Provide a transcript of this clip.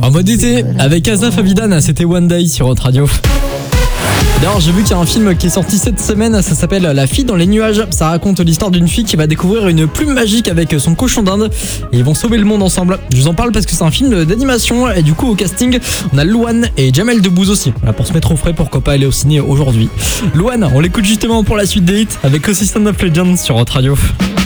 En mode été, avec Asaf Avidan, c'était One Day sur Hot Radio. D'ailleurs, j'ai vu qu'il y a un film qui est sorti cette semaine, ça s'appelle La fille dans les nuages. Ça raconte l'histoire d'une fille qui va découvrir une plume magique avec son cochon d'Inde et ils vont sauver le monde ensemble. Je vous en parle parce que c'est un film d'animation et du coup au casting, on a Louane et Jamel Debbouze aussi. Voilà, pour se mettre au frais, pourquoi pas aller au ciné aujourd'hui. Louane, on l'écoute justement pour la suite des hits avec System of Legends sur Hot Radio.